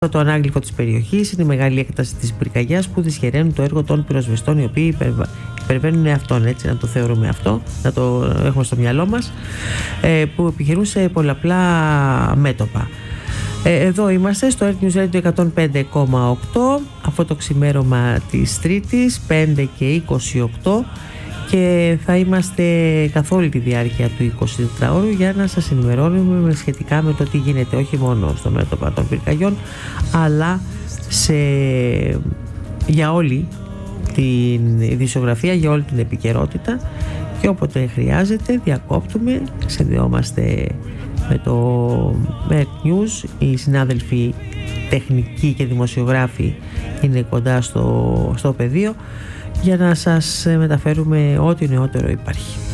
Το ανάγλυφο της περιοχής είναι η μεγάλη έκταση της πυρκαγιάς που δυσχεραίνουν το έργο των πυροσβεστών, οι οποίοι υπερβαίνουν αυτόν, έτσι να το θεωρούμε αυτό, να το έχουμε στο μυαλό μας, που επιχειρούν σε πολλαπλά μέτωπα. Εδώ είμαστε στο Earth News Radio 105,8 αυτό το ξημέρωμα της Τρίτης 5 και 28 και θα είμαστε καθ' όλη τη διάρκεια του 24ωρου για να σας ενημερώνουμε σχετικά με το τι γίνεται όχι μόνο στο μέτωπα των πυρκαγιών αλλά για όλη την ειδησιογραφία, για όλη την επικαιρότητα, και όποτε χρειάζεται διακόπτουμε, συνδεόμαστε με το Earth News. Οι συνάδελφοι τεχνικοί και δημοσιογράφοι είναι κοντά στο πεδίο για να σας μεταφέρουμε ό,τι νεότερο υπάρχει.